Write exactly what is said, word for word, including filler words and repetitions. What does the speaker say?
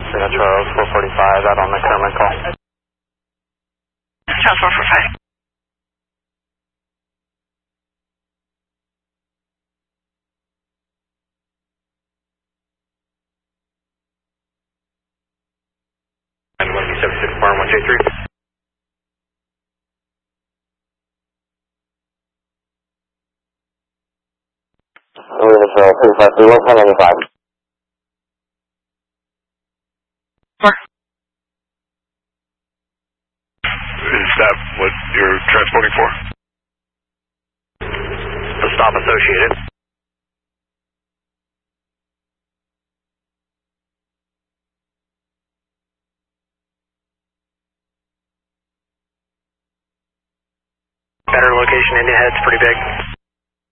That's Charles four forty-five out on the Kerman call. Charles four forty-five. And one B seven six bar one J three. We're going to show three five three one nine five. Four. Is that what you're transporting for? The stop associated. Better location, Indian Head's pretty big.